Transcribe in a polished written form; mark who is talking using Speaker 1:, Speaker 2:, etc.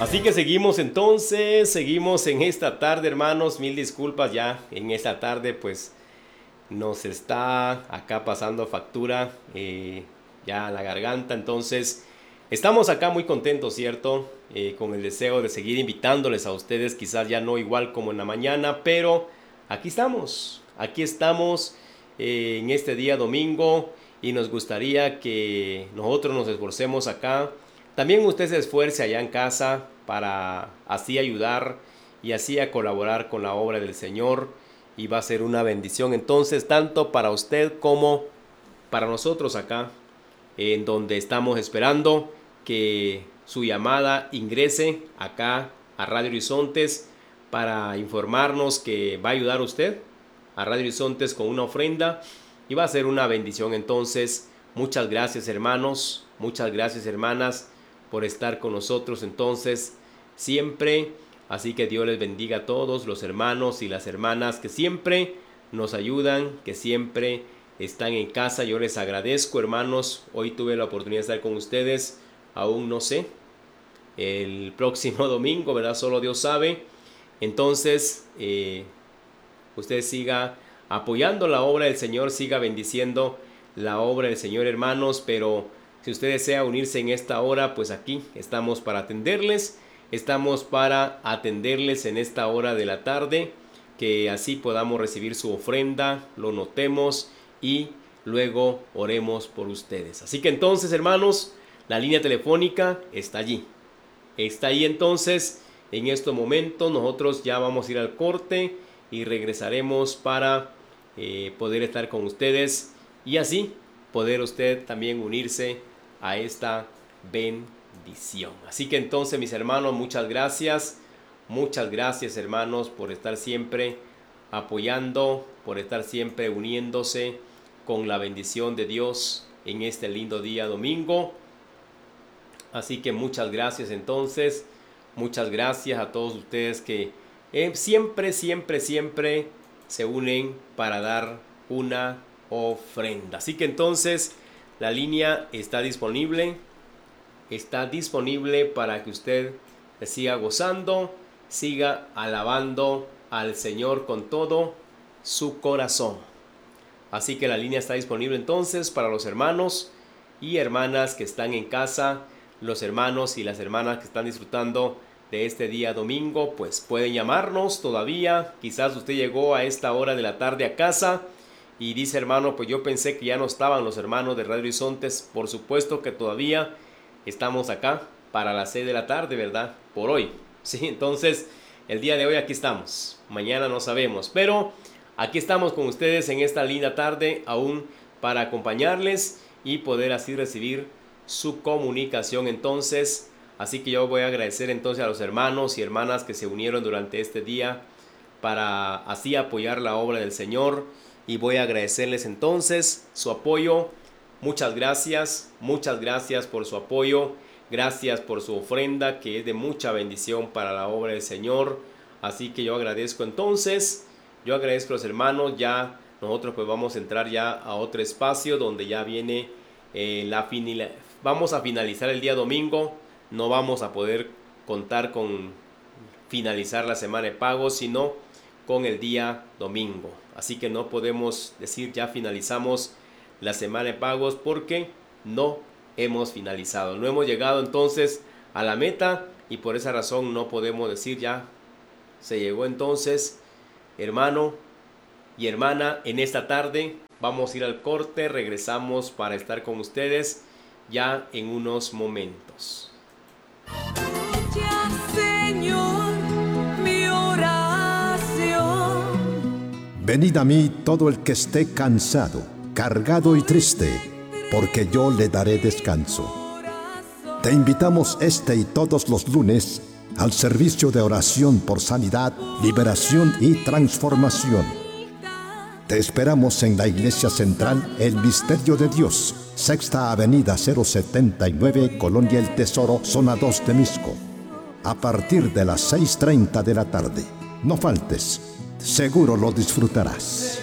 Speaker 1: Así que seguimos entonces, seguimos en esta tarde, hermanos. Mil disculpas ya en esta tarde, pues nos está acá pasando factura ya la garganta. Entonces estamos acá muy contentos, ¿cierto? Con el deseo de seguir invitándoles a ustedes, quizás ya no igual como en la mañana, pero aquí estamos en este día domingo y nos gustaría que nosotros nos esforcemos acá. También usted se esfuerce allá en casa para así ayudar y así a colaborar con la obra del Señor, y va a ser una bendición entonces tanto para usted como para nosotros acá, en donde estamos esperando que su llamada ingrese acá a Radio Horizontes para informarnos que va a ayudar usted a Radio Horizontes con una ofrenda y va a ser una bendición. Entonces, muchas gracias, hermanos, muchas gracias, hermanas, por estar con nosotros entonces siempre. Así que Dios les bendiga a todos los hermanos y las hermanas que siempre nos ayudan, que siempre están en casa. Yo les agradezco, hermanos. Hoy tuve la oportunidad de estar con ustedes. Aún no sé el próximo domingo, ¿verdad? Solo Dios sabe. Entonces, usted siga apoyando la obra del Señor, siga bendiciendo la obra del Señor, hermanos. Pero si usted desea unirse en esta hora, pues aquí estamos para atenderles. Estamos para atenderles en esta hora de la tarde, que así podamos recibir su ofrenda, lo notemos y luego oremos por ustedes. Así que entonces, hermanos, la línea telefónica está allí. Está ahí entonces. En este momento nosotros ya vamos a ir al corte y regresaremos para poder estar con ustedes y así poder usted también unirse a esta bendición. Así que entonces, mis hermanos, muchas gracias hermanos por estar siempre apoyando, por estar siempre uniéndose con la bendición de Dios en este lindo día domingo. Así que muchas gracias entonces, muchas gracias a todos ustedes que siempre se unen para dar una ofrenda. Así que entonces la línea está disponible para que usted siga gozando, siga alabando al Señor con todo su corazón. Así que la línea está disponible entonces para los hermanos y hermanas que están en casa, los hermanos y las hermanas que están disfrutando de este día domingo, pues pueden llamarnos todavía. Quizás usted llegó a esta hora de la tarde a casa y dice: hermano, pues yo pensé que ya no estaban los hermanos de Radio Horizontes. Por supuesto que todavía estamos acá para las 6 de la tarde, ¿verdad? Por hoy, sí. Entonces, el día de hoy aquí estamos. Mañana no sabemos, pero aquí estamos con ustedes en esta linda tarde aún para acompañarles y poder así recibir su comunicación. Entonces, así que yo voy a agradecer entonces a los hermanos y hermanas que se unieron durante este día para así apoyar la obra del Señor, y voy a agradecerles entonces su apoyo. Muchas gracias por su apoyo, gracias por su ofrenda que es de mucha bendición para la obra del Señor. Así que yo agradezco entonces, yo agradezco a los hermanos. Ya nosotros pues vamos a entrar ya a otro espacio donde ya viene vamos a finalizar el día domingo. No vamos a poder contar con finalizar la semana de pagos, sino con el día domingo. Así que no podemos decir ya finalizamos la semana de pagos porque no hemos finalizado. No hemos llegado entonces a la meta y por esa razón no podemos decir ya se llegó. Entonces, hermano y hermana, en esta tarde vamos a ir al corte. Regresamos para estar con ustedes ya en unos momentos.
Speaker 2: Señor, mi oración.
Speaker 3: Venid a mí todo el que esté cansado, cargado y triste, porque yo le daré descanso. Te invitamos este y todos los lunes al servicio de oración por sanidad, liberación y transformación. Te esperamos en la Iglesia Central El Misterio de Dios, Sexta Avenida 079, Colonia El Tesoro, Zona 2 de Misco, a partir de las 6:30 de la tarde. No faltes, seguro lo disfrutarás.